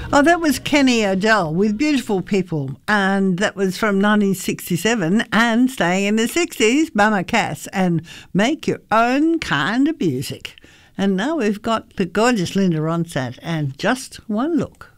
Oh, that was Kenny Odell with Beautiful People, and that was from 1967, and staying in the 60s, Mama Cass and Make Your Own Kind of Music. And now we've got the gorgeous Linda Ronstadt and Just One Look.